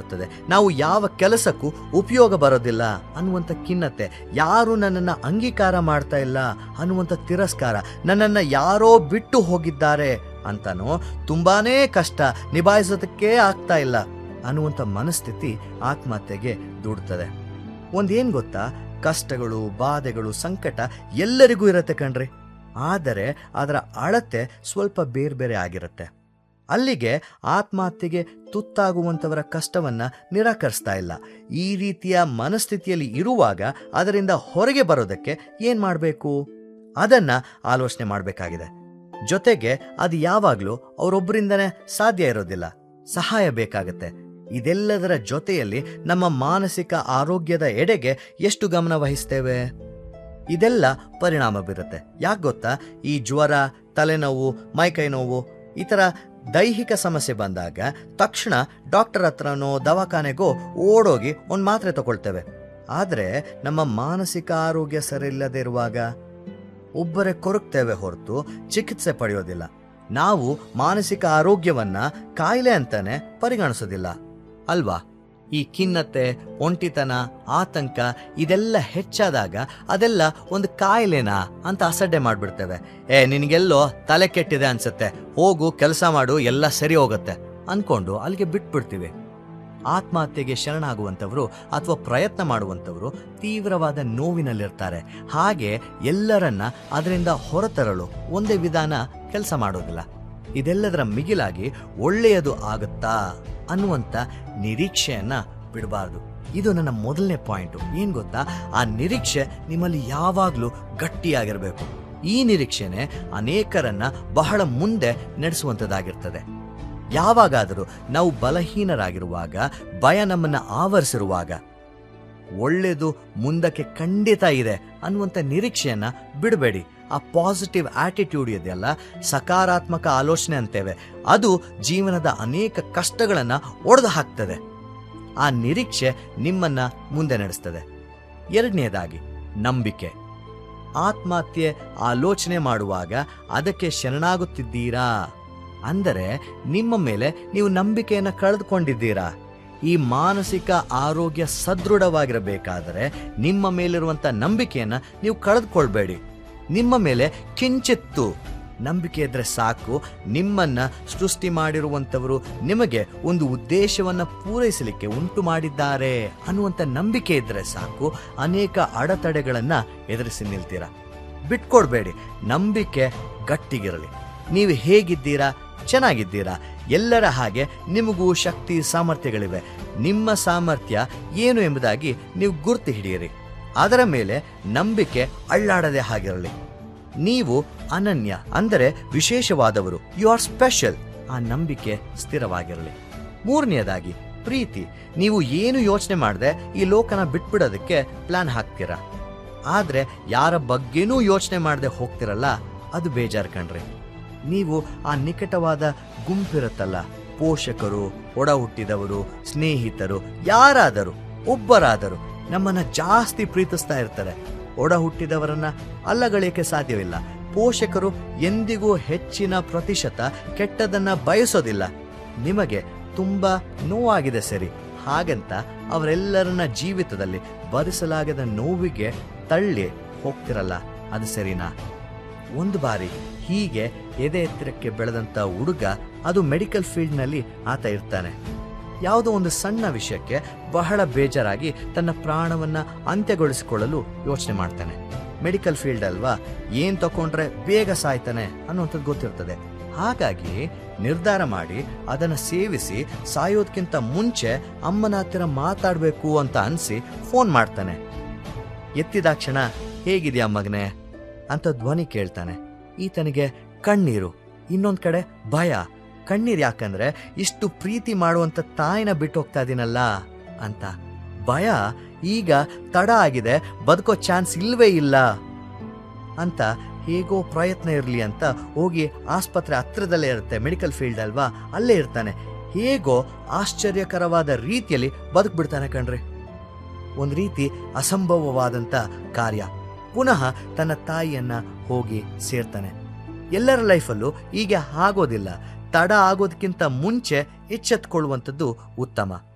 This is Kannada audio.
ಬರ್ತದೆ. ನಾವು ಯಾವ ಕೆಲಸಕ್ಕೂ ಉಪಯೋಗ ಬರೋದಿಲ್ಲ ಅನ್ನುವಂಥ ಖಿನ್ನತೆ, ಯಾರು ನನ್ನನ್ನು ಅಂಗೀಕಾರ ಮಾಡ್ತಾ ಇಲ್ಲ ಅನ್ನುವಂಥ ತಿರಸ್ಕಾರ, ನನ್ನನ್ನು ಯಾರೋ ಬಿಟ್ಟು ಹೋಗಿದ್ದಾರೆ ಅಂತನೋ ತುಂಬಾನೇ ಕಷ್ಟ ನಿಭಾಯಿಸೋದಕ್ಕೆ ಆಗ್ತಾ ಇಲ್ಲ ಅನ್ನುವಂಥ ಮನಸ್ಥಿತಿ ಆತ್ಮಹತ್ಯೆಗೆ ದೂಡ್ತದೆ. ಒಂದೇನು ಗೊತ್ತಾ, ಕಷ್ಟಗಳು, ಬಾಧೆಗಳು, ಸಂಕಟ ಎಲ್ಲರಿಗೂ ಇರತ್ತೆ ಕಣ್ರಿ. ಆದರೆ ಅದರ ಅಳತೆ ಸ್ವಲ್ಪ ಬೇರೆ ಬೇರೆ ಆಗಿರುತ್ತೆ. ಅಲ್ಲಿಗೆ ಆತ್ಮಹತ್ಯೆಗೆ ತುತ್ತಾಗುವಂಥವರ ಕಷ್ಟವನ್ನು ನಿರಾಕರಿಸ್ತಾ ಇಲ್ಲ. ಈ ರೀತಿಯ ಮನಸ್ಥಿತಿಯಲ್ಲಿ ಇರುವಾಗ ಅದರಿಂದ ಹೊರಗೆ ಬರೋದಕ್ಕೆ ಏನು ಮಾಡಬೇಕು ಅದನ್ನು ಆಲೋಚನೆ ಮಾಡಬೇಕಾಗಿದೆ. ಜೊತೆಗೆ ಅದು ಯಾವಾಗಲೂ ಅವರೊಬ್ಬರಿಂದನೇ ಸಾಧ್ಯ ಇರೋದಿಲ್ಲ, ಸಹಾಯ ಬೇಕಾಗತ್ತೆ. ಇದೆಲ್ಲದರ ಜೊತೆಯಲ್ಲಿ ನಮ್ಮ ಮಾನಸಿಕ ಆರೋಗ್ಯದ ಎಡೆಗೆ ಎಷ್ಟು ಗಮನ ವಹಿಸ್ತೇವೆ, ಇದೆಲ್ಲ ಪರಿಣಾಮ ಬೀರುತ್ತೆ. ಯಾಕೆ ಗೊತ್ತಾ, ಈ ಜ್ವರ, ತಲೆನೋವು, ಮೈಕೈ ನೋವು, ಈ ಥರ ದೈಹಿಕ ಸಮಸ್ಯೆ ಬಂದಾಗ ತಕ್ಷಣ ಡಾಕ್ಟರ್ ಹತ್ರನೋ ದವಾಖಾನೆಗೋ ಓಡೋಗಿ ಒಂದು ಮಾತ್ರೆ ತಗೊಳ್ತೇವೆ. ಆದರೆ ನಮ್ಮ ಮಾನಸಿಕ ಆರೋಗ್ಯ ಸರಿಯಿಲ್ಲದೆ ಇರುವಾಗ ಒಬ್ಬರೇ ಕೊರಗ್ತೇವೆ ಹೊರತು ಚಿಕಿತ್ಸೆ ಪಡೆಯೋದಿಲ್ಲ. ನಾವು ಮಾನಸಿಕ ಆರೋಗ್ಯವನ್ನ ಕಾಯಿಲೆ ಅಂತಾನೆ ಪರಿಗಣಿಸೋದಿಲ್ಲ ಅಲ್ವಾ? ಈ ಖಿನ್ನತೆ, ಒಂಟಿತನ, ಆತಂಕ ಇದೆಲ್ಲ ಹೆಚ್ಚಾದಾಗ ಅದೆಲ್ಲ ಒಂದು ಕಾಯಿಲೆನಾ ಅಂತ ಅಸಡ್ಡೆ ಮಾಡಿಬಿಡ್ತೇವೆ. ನಿನಗೆಲ್ಲೋ ತಲೆ ಕೆಟ್ಟಿದೆ ಅನ್ಸುತ್ತೆ, ಹೋಗು ಕೆಲಸ ಮಾಡು, ಎಲ್ಲ ಸರಿ ಹೋಗುತ್ತೆ ಅನ್ಕೊಂಡು ಅಲ್ಲಿಗೆ ಬಿಟ್ಬಿಡ್ತೀವಿ. ಆತ್ಮಹತ್ಯೆಗೆ ಶರಣಾಗುವಂಥವರು ಅಥವಾ ಪ್ರಯತ್ನ ಮಾಡುವಂಥವರು ತೀವ್ರವಾದ ನೋವಿನಲ್ಲಿರ್ತಾರೆ. ಹಾಗೆ ಎಲ್ಲರನ್ನ ಅದರಿಂದ ಹೊರತರಲು ಒಂದೇ ವಿಧಾನ ಕೆಲಸ ಮಾಡೋದಿಲ್ಲ. ಇದೆಲ್ಲದರ ಮಿಗಿಲಾಗಿ ಒಳ್ಳೆಯದು ಆಗುತ್ತಾ ಅನ್ನುವಂಥ ನಿರೀಕ್ಷೆಯನ್ನ ಬಿಡಬಾರ್ದು. ಇದು ನನ್ನ ಮೊದಲನೇ ಪಾಯಿಂಟು. ಏನು ಗೊತ್ತಾ, ಆ ನಿರೀಕ್ಷೆ ನಿಮ್ಮಲ್ಲಿ ಯಾವಾಗಲೂ ಗಟ್ಟಿಯಾಗಿರಬೇಕು. ಈ ನಿರೀಕ್ಷೆನೆ ಅನೇಕರನ್ನ ಬಹಳ ಮುಂದೆ ನಡೆಸುವಂಥದ್ದಾಗಿರ್ತದೆ. ಯಾವಾಗಾದರೂ ನಾವು ಬಲಹೀನರಾಗಿರುವಾಗ, ಭಯ ನಮ್ಮನ್ನ ಆವರಿಸಿರುವಾಗ, ಒಳ್ಳೆಯದು ಮುಂದಕ್ಕೆ ಖಂಡಿತ ಇದೆ ಅನ್ನುವಂಥ ನಿರೀಕ್ಷೆಯನ್ನ ಬಿಡಬೇಡಿ. ಆ ಪಾಸಿಟಿವ್ ಆಟಿಟ್ಯೂಡ್ ಇದೆಯಲ್ಲ, ಸಕಾರಾತ್ಮಕ ಆಲೋಚನೆ ಅಂತೇವೆ, ಅದು ಜೀವನದ ಅನೇಕ ಕಷ್ಟಗಳನ್ನು ಒಡೆದು ಹಾಕ್ತದೆ. ಆ ನಿರೀಕ್ಷೆ ನಿಮ್ಮನ್ನ ಮುಂದೆ ನಡೆಸ್ತದೆ. ಎರಡನೇದಾಗಿ ನಂಬಿಕೆ. ಆತ್ಮಹತ್ಯೆ ಆಲೋಚನೆ ಮಾಡುವಾಗ ಅದಕ್ಕೆ ಶರಣಾಗುತ್ತಿದ್ದೀರಾ ಅಂದರೆ ನಿಮ್ಮ ಮೇಲೆ ನೀವು ನಂಬಿಕೆಯನ್ನು ಕಳೆದುಕೊಂಡಿದ್ದೀರಾ. ಈ ಮಾನಸಿಕ ಆರೋಗ್ಯ ಸದೃಢವಾಗಿರಬೇಕಾದರೆ ನಿಮ್ಮ ಮೇಲಿರುವಂಥ ನಂಬಿಕೆಯನ್ನು ನೀವು ಕಳೆದುಕೊಳ್ಬೇಡಿ. ನಿಮ್ಮ ಮೇಲೆ ಕಿಂಚಿತ್ತು ನಂಬಿಕೆ ಇದ್ರೆ ಸಾಕು. ನಿಮ್ಮನ್ನ ಸೃಷ್ಟಿ ಮಾಡಿರುವಂಥವರು ನಿಮಗೆ ಒಂದು ಉದ್ದೇಶವನ್ನು ಪೂರೈಸಲಿಕ್ಕೆ ಉಂಟು ಮಾಡಿದ್ದಾರೆ ಅನ್ನುವಂಥ ನಂಬಿಕೆ ಇದ್ರೆ ಸಾಕು. ಅನೇಕ ಅಡೆತಡೆಗಳನ್ನು ಎದುರಿಸಿ ನಿಲ್ತೀರಾ. ಬಿಟ್ಕೊಡ್ಬೇಡಿ. ನಂಬಿಕೆ ಗಟ್ಟಿಗಿರಲಿ. ನೀವು ಹೇಗಿದ್ದೀರಾ? ಚೆನ್ನಾಗಿದ್ದೀರಾ? ಎಲ್ಲರ ಹಾಗೆ ನಿಮಗೂ ಶಕ್ತಿ, ಸಾಮರ್ಥ್ಯಗಳಿವೆ. ನಿಮ್ಮ ಸಾಮರ್ಥ್ಯ ಏನು ಎಂಬುದಾಗಿ ನೀವು ಗುರುತು ಹಿಡಿಯಿರಿ. ಅದರ ಮೇಲೆ ನಂಬಿಕೆ ಅಳ್ಳಾಡದೆ ಹಾಗಿರಲಿ. ನೀವು ಅನನ್ಯ ಅಂದರೆ ವಿಶೇಷವಾದವರು, ಯು ಆರ್ ಸ್ಪೆಷಲ್. ಆ ನಂಬಿಕೆ ಸ್ಥಿರವಾಗಿರಲಿ. ಮೂರನೆಯದಾಗಿ ಪ್ರೀತಿ. ನೀವು ಏನು ಯೋಚನೆ ಮಾಡದೆ ಈ ಲೋಕನ ಬಿಟ್ಬಿಡೋದಕ್ಕೆ ಪ್ಲಾನ್ ಹಾಕ್ತೀರಾ. ಆದರೆ ಯಾರ ಬಗ್ಗೆನೂ ಯೋಚನೆ ಮಾಡದೆ ಹೋಗ್ತಿರಲ್ಲ, ಅದು ಬೇಜಾರು ಕಣ್ರಿ. ನೀವು ಆ ನಿಕಟವಾದ ಗುಂಪಿರುತ್ತಲ್ಲ, ಪೋಷಕರು, ಒಡ ಹುಟ್ಟಿದವರು, ಸ್ನೇಹಿತರು, ಯಾರಾದರೂ ಒಬ್ಬರಾದರೂ ನಮ್ಮನ್ನ ಜಾಸ್ತಿ ಪ್ರೀತಿಸ್ತಾ ಇರ್ತಾರೆ. ಒಡ ಹುಟ್ಟಿದವರನ್ನ ಅಲ್ಲಗಳಿಕೆ ಸಾಧ್ಯವಿಲ್ಲ. ಪೋಷಕರು ಎಂದಿಗೂ ಹೆಚ್ಚಿನ ಪ್ರತಿಶತ ಕೆಟ್ಟದನ್ನ ಬಯಸೋದಿಲ್ಲ. ನಿಮಗೆ ತುಂಬಾ ನೋವಾಗಿದೆ ಸರಿ, ಹಾಗಂತ ಅವರೆಲ್ಲರನ್ನ ಜೀವಿತದಲ್ಲಿ ಭರಿಸಲಾಗದ ನೋವಿಗೆ ತಳ್ಳಿ ಹೋಗ್ತಿರಲ್ಲ, ಅದು ಸರಿನಾ? ಒಂದು ಬಾರಿ ಹೀಗೆ ಎದೆ ಎತ್ತರಕ್ಕೆ ಬೆಳೆದಂಥ ಹುಡುಗ, ಅದು ಮೆಡಿಕಲ್ ಫೀಲ್ಡ್ನಲ್ಲಿ ಆತ ಇರ್ತಾನೆ. ಯಾವುದೋ ಒಂದು ಸಣ್ಣ ವಿಷಯಕ್ಕೆ ಬಹಳ ಬೇಜಾರಾಗಿ ತನ್ನ ಪ್ರಾಣವನ್ನು ಅಂತ್ಯಗೊಳಿಸಿಕೊಳ್ಳಲು ಯೋಚನೆ ಮಾಡ್ತಾನೆ. ಮೆಡಿಕಲ್ ಫೀಲ್ಡ್ ಅಲ್ವಾ, ಏನು ತಗೊಂಡ್ರೆ ಬೇಗ ಸಾಯ್ತಾನೆ ಅನ್ನುವಂಥದ್ದು ಗೊತ್ತಿರ್ತದೆ. ಹಾಗಾಗಿ ನಿರ್ಧಾರ ಮಾಡಿ ಅದನ್ನು ಸೇವಿಸಿ ಸಾಯೋದಕ್ಕಿಂತ ಮುಂಚೆ ಅಮ್ಮನ ಹತ್ತಿರ ಮಾತಾಡಬೇಕು ಅಂತ ಅನಿಸಿ ಫೋನ್ ಮಾಡ್ತಾನೆ. ಎತ್ತಿದಾಕ್ಷಣ ಹೇಗಿದೆಯಾ ಮಗನೇ ಅಂತ ಧ್ವನಿ ಕೇಳ್ತಾನೆ. ಈತನಿಗೆ ಕಣ್ಣೀರು, ಇನ್ನೊಂದು ಕಡೆ ಭಯ. ಕಣ್ಣೀರು ಯಾಕಂದ್ರೆ ಇಷ್ಟು ಪ್ರೀತಿ ಮಾಡುವಂಥ ತಾಯಿನ ಬಿಟ್ಟು ಹೋಗ್ತಾ ಇದೀನಲ್ಲ ಅಂತ. ಭಯ, ಈಗ ತಡ ಆಗಿದೆ, ಬದುಕೋ ಚಾನ್ಸ್ ಇಲ್ವೇ ಇಲ್ಲ ಅಂತ. ಹೇಗೋ ಪ್ರಯತ್ನ ಇರಲಿ ಅಂತ ಹೋಗಿ ಆಸ್ಪತ್ರೆ ಹತ್ರದಲ್ಲೇ ಇರುತ್ತೆ, ಮೆಡಿಕಲ್ ಫೀಲ್ಡ್ ಅಲ್ವಾ, ಅಲ್ಲೇ ಇರ್ತಾನೆ. ಹೇಗೋ ಆಶ್ಚರ್ಯಕರವಾದ ರೀತಿಯಲ್ಲಿ ಬದುಕ್ಬಿಡ್ತಾನೆ ಕಣ್ರಿ. ಒಂದು ರೀತಿ ಅಸಂಭವವಾದಂಥ ಕಾರ್ಯ. ಪುನಃ ತನ್ನ ತಾಯಿಯನ್ನ ಹೋಗಿ ಸೇರ್ತಾನೆ. ಎಲ್ಲರ ಲೈಫಲ್ಲೂ ಹೀಗೆ ಆಗೋದಿಲ್ಲ. ತಡ ಆಗೋದಕ್ಕಿಂತ ಮುಂಚೆ ಎಚ್ಚೆತ್ಕೊಳ್ಳುವಂಥದ್ದು ಉತ್ತಮ.